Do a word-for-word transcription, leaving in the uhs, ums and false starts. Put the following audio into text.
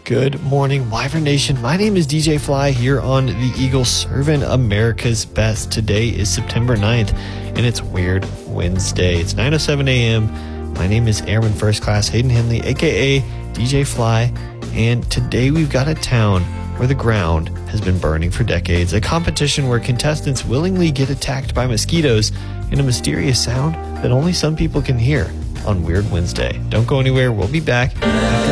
Good morning, Wyvern Nation. My name is D J Fly here on the Eagle, serving America's best. Today is September ninth, and it's Weird Wednesday. It's nine oh seven a.m. My name is Airman First Class Hayden Henley, a k a. D J Fly, and today we've got a town where the ground has been burning for decades, a competition where contestants willingly get attacked by mosquitoes in a mysterious sound that only some people can hear on Weird Wednesday. Don't go anywhere. We'll be back after